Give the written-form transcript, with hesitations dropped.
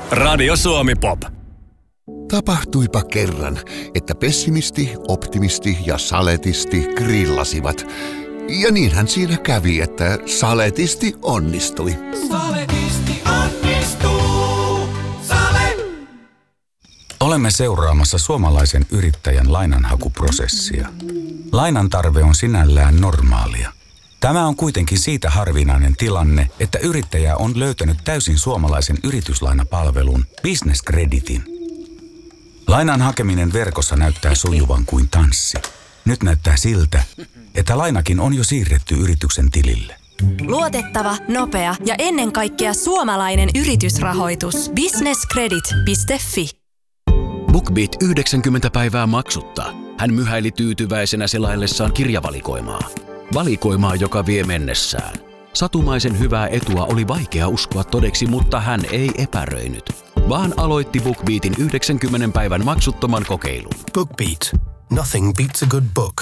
Radio Suomi Pop. Tapahtuipa kerran, että pessimisti, optimisti ja saletisti grillasivat. Ja niinhän siinä kävi, että saletisti onnistui. Saletisti onnistuu. Sale! Olemme seuraamassa suomalaisen yrittäjän lainanhakuprosessia. Lainan tarve on sinällään normaalia. Tämä on kuitenkin siitä harvinainen tilanne, että yrittäjä on löytänyt täysin suomalaisen yrityslainapalvelun Business Creditin. Lainan hakeminen verkossa näyttää sujuvan kuin tanssi. Nyt näyttää siltä, että lainakin on jo siirretty yrityksen tilille. Luotettava, nopea ja ennen kaikkea suomalainen yritysrahoitus. businesscredit.fi. BookBeat 90 päivää maksutta. Hän myhäili tyytyväisenä selaillessaan kirjavalikoimaa. Valikoimaa, joka vie mennessään. Satumaisen hyvää etua oli vaikea uskoa todeksi, mutta hän ei epäröinyt, vaan aloitti BookBeatin 90 päivän maksuttoman kokeilun. BookBeat. Nothing beats a good book.